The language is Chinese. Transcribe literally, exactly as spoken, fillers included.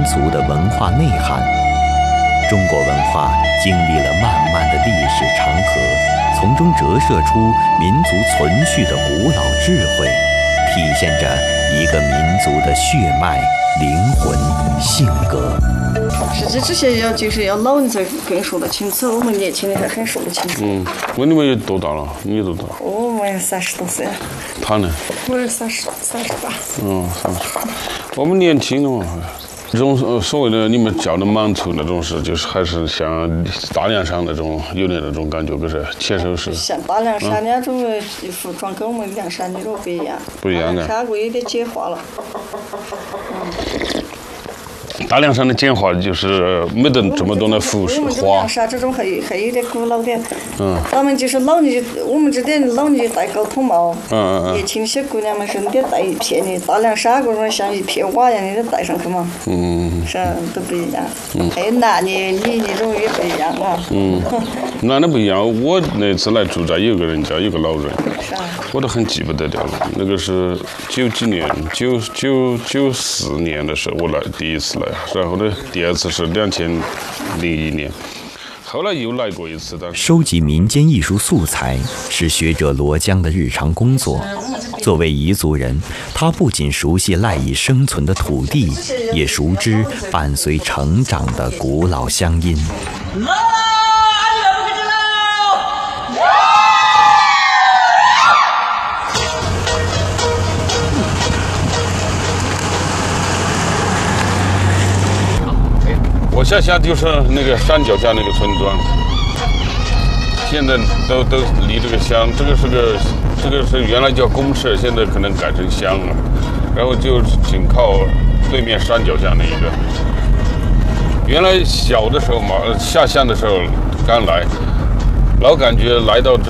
族的文化内涵。中国文化经历了漫漫的历史长河，从中折射出民族存续的古老智慧，体现着一个民族的血脉、灵魂、性格。 实际这些要就是要老人才更说得清楚，我们年轻人还很说不清楚。 嗯，我你们有多大了？你有多大？ 我们三十多岁。 他呢？ 我是三十三十八。 嗯，三十。我们年轻了嘛。这种所谓的你们叫的满族那种是，就是还是像大凉山那种有点那种感觉，可是切手是。 像大凉山那种服装跟我们凉山那种不一样。 不一样的。 山国有点简化了。 嗯。大凉山的简化就是没得这么多的服饰花。 凉山这种还还有点古老点。 嗯。 他们就是老年，我们这点老年戴高筒帽。 嗯嗯嗯。 年轻些姑娘们是你得戴一片的，大凉山嗰种像一片瓦一样的戴上去嘛。 嗯。 是都不一样。嗯。还有男的、女的这种也不一样啊。 嗯。男的不一样，我那次来住在有个人家，有个老人。 是啊。 我都很记不得掉了，那个是九几年，九九九四年的时候我来第一次来。然后呢，第二次是两千零一年，后来又来过一次。但收集民间艺术素材是学者罗江的日常工作。作为彝族人，他不仅熟悉赖以生存的土地，也熟知伴随成长的古老乡音。 我下乡就是那个山脚下那个村庄，现在都都离这个乡，这个是个这个是原来叫公社，现在可能改成乡了，然后就紧靠对面山脚下那一个。原来小的时候嘛，下乡的时候刚来，老感觉来到这